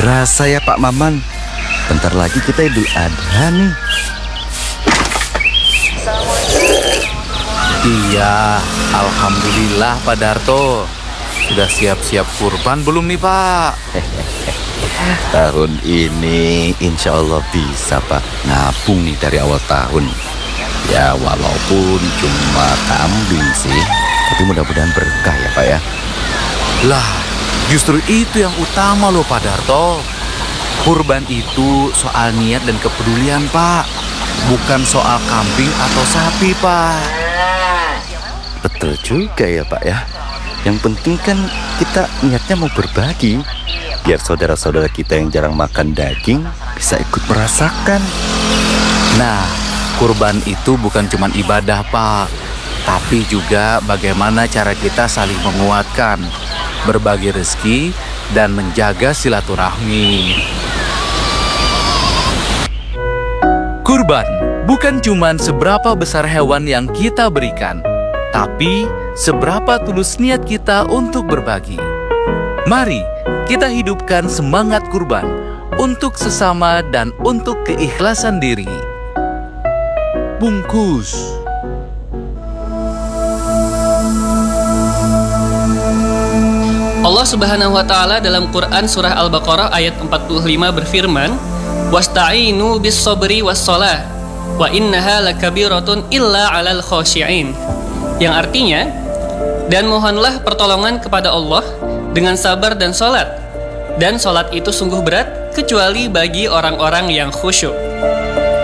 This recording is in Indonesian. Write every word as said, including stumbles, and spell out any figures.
berasa ya Pak Maman. Bentar lagi kita Idul Adha nih. Iya, alhamdulillah Pak Darto. Sudah siap-siap kurban belum nih Pak? Tahun ini insya Allah bisa Pak nabung nih dari awal tahun. Ya walaupun cuma kambing sih, tapi mudah-mudahan berkah ya Pak ya. Lah, justru itu yang utama loh Pak Darto. Kurban itu soal niat dan kepedulian Pak, bukan soal kambing atau sapi Pak. Betul juga ya Pak ya. Yang penting kan kita niatnya mau berbagi, biar saudara-saudara kita yang jarang makan daging bisa ikut merasakan. Nah, kurban itu bukan cuma ibadah Pak, tapi juga bagaimana cara kita saling menguatkan, berbagi rezeki, dan menjaga silaturahmi. Kurban bukan cuma seberapa besar hewan yang kita berikan, tapi seberapa tulus niat kita untuk berbagi. Mari kita hidupkan semangat kurban untuk sesama dan untuk keikhlasan diri. Bungkus. Allah Subhanahu wa taala dalam Quran surah Al-Baqarah ayat empat puluh lima berfirman, "Wasta'inu bis-sabri was-shalah, wa innaha lakabiratun illa 'alal khashi'in." Yang artinya, dan mohonlah pertolongan kepada Allah dengan sabar dan sholat, dan sholat itu sungguh berat kecuali bagi orang-orang yang khusyuk.